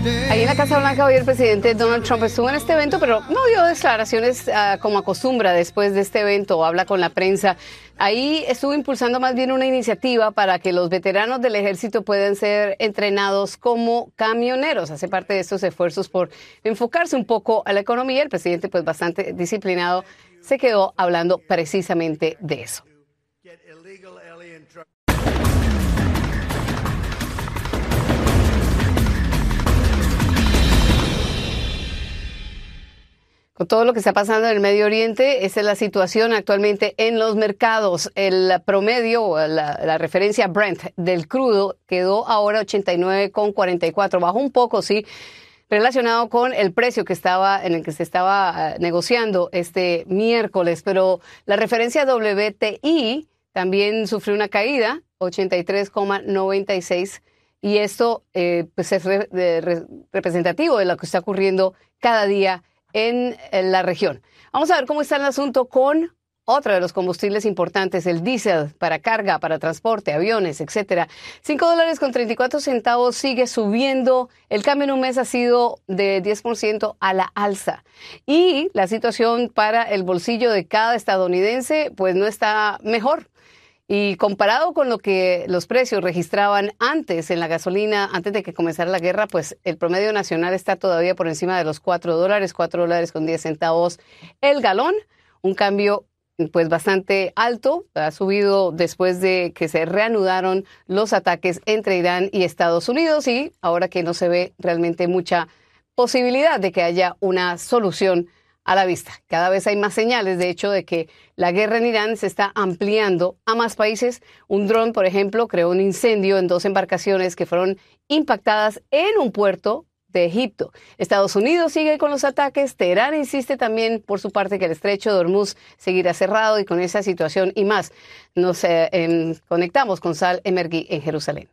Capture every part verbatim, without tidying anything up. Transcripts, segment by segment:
Ahí en la Casa Blanca hoy el presidente Donald Trump estuvo en este evento, pero no dio declaraciones uh, como acostumbra después de este evento o habla con la prensa. Ahí estuvo impulsando más bien una iniciativa para que los veteranos del ejército puedan ser entrenados como camioneros. Hace parte de estos esfuerzos por enfocarse un poco a la economía. El presidente, pues bastante disciplinado, se quedó hablando precisamente de eso. Con todo lo que está pasando en el Medio Oriente, esa es la situación actualmente en los mercados. El promedio, la, la referencia Brent del crudo quedó ahora ochenta y nueve con cuarenta y cuatro. Bajó un poco, sí, relacionado con el precio que estaba en el que se estaba negociando este miércoles. Pero la referencia W T I también sufrió una caída, ochenta y tres con noventa y seis. Y esto eh, pues es re, de, re, representativo de lo que está ocurriendo cada día en la región. Vamos a ver cómo está el asunto con otro de los combustibles importantes, el diésel para carga, para transporte, aviones, etcétera. Cinco dólares con treinta y cuatro centavos sigue subiendo. El cambio en un mes ha sido de diez por ciento a la alza. Y la situación para el bolsillo de cada estadounidense pues no está mejor. Y comparado con lo que los precios registraban antes en la gasolina, antes de que comenzara la guerra, pues el promedio nacional está todavía por encima de los cuatro dólares, cuatro dólares con diez centavos el galón. Un cambio pues bastante alto, ha subido después de que se reanudaron los ataques entre Irán y Estados Unidos y ahora que no se ve realmente mucha posibilidad de que haya una solución a la vista. Cada vez hay más señales, de hecho, de que la guerra en Irán se está ampliando a más países. Un dron, por ejemplo, creó un incendio en dos embarcaciones que fueron impactadas en un puerto de Egipto. Estados Unidos sigue con los ataques. Teherán insiste también, por su parte, que el estrecho de Hormuz seguirá cerrado y con esa situación y más. Nos eh, eh, conectamos con Sal Emergui en Jerusalén.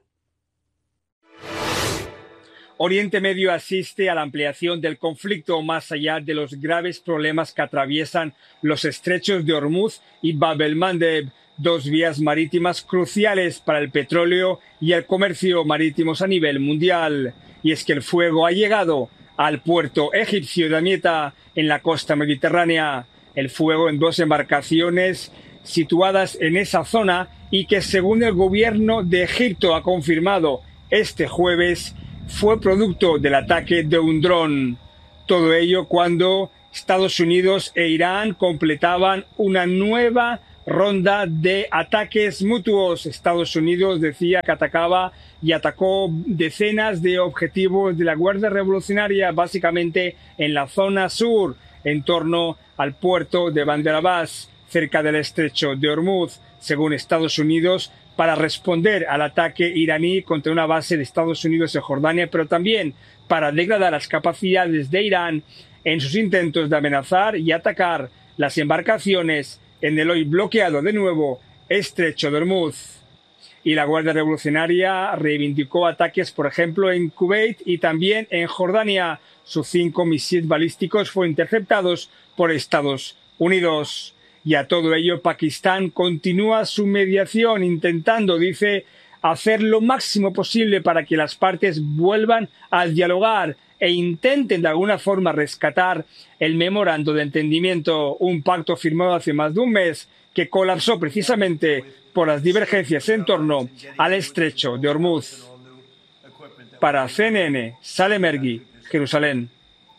Oriente Medio asiste a la ampliación del conflicto más allá de los graves problemas que atraviesan los estrechos de Hormuz y Bab el-Mandeb, dos vías marítimas cruciales para el petróleo y el comercio marítimos a nivel mundial. Y es que el fuego ha llegado al puerto egipcio de Damietta, en la costa mediterránea. El fuego en dos embarcaciones situadas en esa zona y que, según el gobierno de Egipto ha confirmado este jueves, fue producto del ataque de un dron. Todo ello cuando Estados Unidos e Irán completaban una nueva ronda de ataques mutuos. Estados Unidos decía que atacaba y atacó decenas de objetivos de la Guardia Revolucionaria, básicamente en la zona sur, en torno al puerto de Bandar Abbas, cerca del estrecho de Hormuz, según Estados Unidos, para responder al ataque iraní contra una base de Estados Unidos en Jordania, pero también para degradar las capacidades de Irán en sus intentos de amenazar y atacar las embarcaciones en el hoy bloqueado de nuevo estrecho de Hormuz. Y la Guardia Revolucionaria reivindicó ataques, por ejemplo, en Kuwait y también en Jordania. Sus cinco misiles balísticos fueron interceptados por Estados Unidos. Y a todo ello, Pakistán continúa su mediación, intentando, dice, hacer lo máximo posible para que las partes vuelvan a dialogar e intenten de alguna forma rescatar el memorando de entendimiento, un pacto firmado hace más de un mes que colapsó precisamente por las divergencias en torno al estrecho de Hormuz. Para C N N, Sal Emergui, Jerusalén.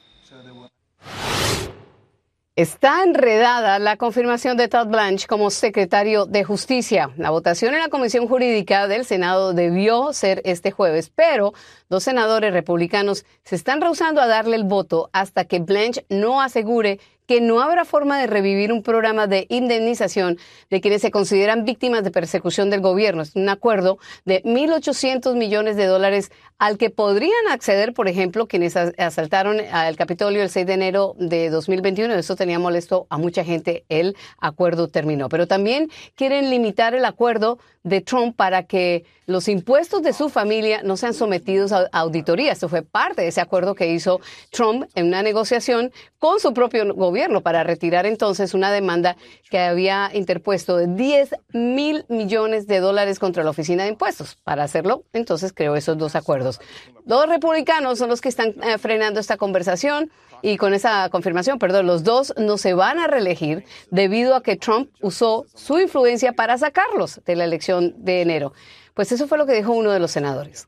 Está enredada la confirmación de Todd Blanche como secretario de Justicia. La votación en la Comisión Jurídica del Senado debió ser este jueves, pero dos senadores republicanos se están rehusando a darle el voto hasta que Blanche no asegure que no habrá forma de revivir un programa de indemnización de quienes se consideran víctimas de persecución del gobierno. Es un acuerdo de mil ochocientos millones de dólares al que podrían acceder, por ejemplo, quienes asaltaron al Capitolio el seis de enero de dos mil veintiuno. Esto tenía molesto a mucha gente. El acuerdo terminó. Pero también quieren limitar el acuerdo de Trump para que los impuestos de su familia no sean sometidos a auditoría. Esto fue parte de ese acuerdo que hizo Trump en una negociación con su propio gobierno gobierno para retirar entonces una demanda que había interpuesto de diez mil millones de dólares contra la Oficina de Impuestos. Para hacerlo, entonces creó esos dos acuerdos. Dos republicanos son los que están eh, frenando esta conversación y con esa confirmación, perdón, los dos no se van a reelegir debido a que Trump usó su influencia para sacarlos de la elección de enero. Pues eso fue lo que dijo uno de los senadores.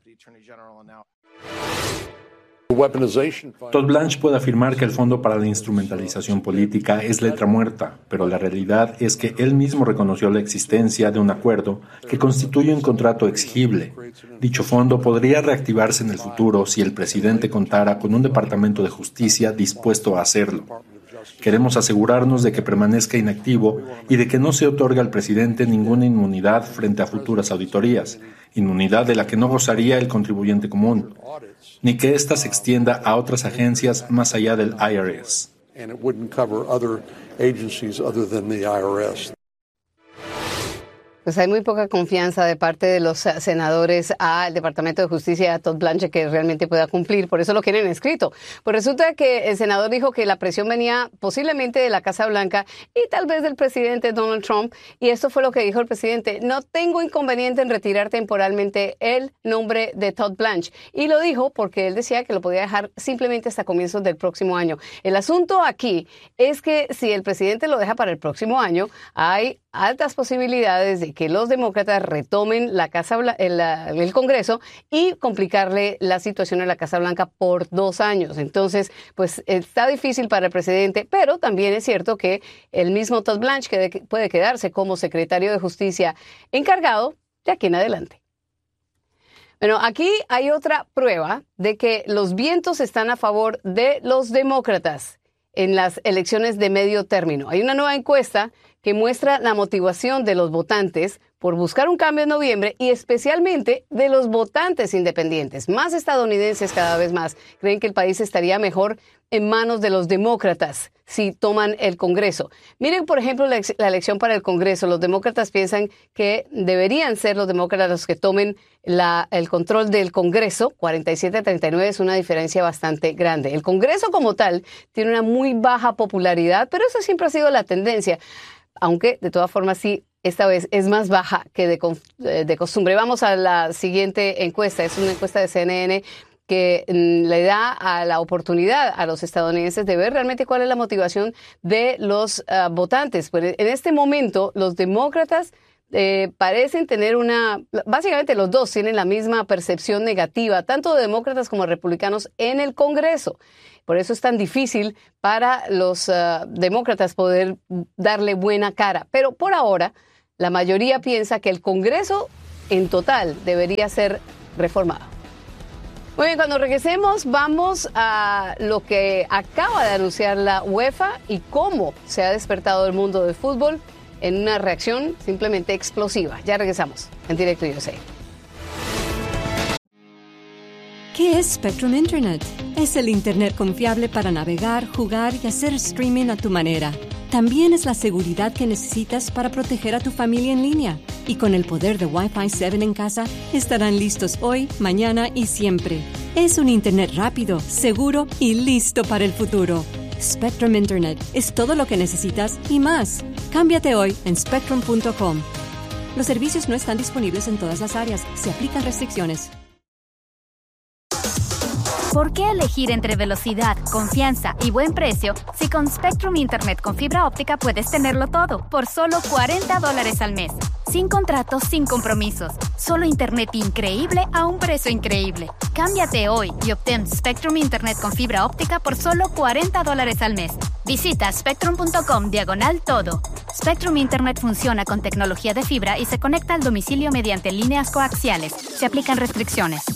Todd Blanche puede afirmar que el Fondo para la Instrumentalización Política es letra muerta, pero la realidad es que él mismo reconoció la existencia de un acuerdo que constituye un contrato exigible. Dicho fondo podría reactivarse en el futuro si el presidente contara con un Departamento de Justicia dispuesto a hacerlo. Queremos asegurarnos de que permanezca inactivo y de que no se otorgue al presidente ninguna inmunidad frente a futuras auditorías, inmunidad de la que no gozaría el contribuyente común, ni que ésta se extienda a otras agencias más allá del I R S. Pues hay muy poca confianza de parte de los senadores al Departamento de Justicia y a Todd Blanche que realmente pueda cumplir. Por eso lo quieren escrito. Pues resulta que el senador dijo que la presión venía posiblemente de la Casa Blanca y tal vez del presidente Donald Trump. Y esto fue lo que dijo el presidente. No tengo inconveniente en retirar temporalmente el nombre de Todd Blanche. Y lo dijo porque él decía que lo podía dejar simplemente hasta comienzos del próximo año. El asunto aquí es que si el presidente lo deja para el próximo año, hay altas posibilidades de que los demócratas retomen la Casa Blanca, el, el Congreso y complicarle la situación en la Casa Blanca por dos años. Entonces, pues está difícil para el presidente, pero también es cierto que el mismo Todd Blanche que puede quedarse como secretario de Justicia encargado de aquí en adelante. Bueno, aquí hay otra prueba de que los vientos están a favor de los demócratas en las elecciones de medio término. Hay una nueva encuesta que muestra la motivación de los votantes por buscar un cambio en noviembre y especialmente de los votantes independientes. Más estadounidenses cada vez más creen que el país estaría mejor en manos de los demócratas si toman el Congreso. Miren, por ejemplo, la, la elección para el Congreso. Los demócratas piensan que deberían ser los demócratas los que tomen la, el control del Congreso. cuarenta y siete a treinta y nueve es una diferencia bastante grande. El Congreso como tal tiene una muy baja popularidad, pero eso siempre ha sido la tendencia. Aunque, de todas formas, sí, esta vez es más baja que de, de costumbre. Vamos a la siguiente encuesta. Es una encuesta de C N N que le da a la oportunidad a los estadounidenses de ver realmente cuál es la motivación de los uh, votantes. Pues en este momento, los demócratas eh, parecen tener una... Básicamente, los dos tienen la misma percepción negativa, tanto de demócratas como republicanos en el Congreso. Por eso es tan difícil para los uh, demócratas poder darle buena cara. Pero por ahora, la mayoría piensa que el Congreso en total debería ser reformado. Muy bien, cuando regresemos vamos a lo que acaba de anunciar la UEFA y cómo se ha despertado el mundo del fútbol en una reacción simplemente explosiva. Ya regresamos en Directo U S A. ¿Qué es Spectrum Internet? Es el Internet confiable para navegar, jugar y hacer streaming a tu manera. También es la seguridad que necesitas para proteger a tu familia en línea. Y con el poder de Wi-Fi siete en casa, estarán listos hoy, mañana y siempre. Es un Internet rápido, seguro y listo para el futuro. Spectrum Internet es todo lo que necesitas y más. Cámbiate hoy en spectrum punto com. Los servicios no están disponibles en todas las áreas. Se aplican restricciones. ¿Por qué elegir entre velocidad, confianza y buen precio si con Spectrum Internet con fibra óptica puedes tenerlo todo por solo cuarenta dólares al mes? Sin contratos, sin compromisos. Solo Internet increíble a un precio increíble. Cámbiate hoy y obtén Spectrum Internet con fibra óptica por solo cuarenta dólares al mes. Visita spectrum punto com diagonal todo. Spectrum Internet funciona con tecnología de fibra y se conecta al domicilio mediante líneas coaxiales. Se aplican restricciones.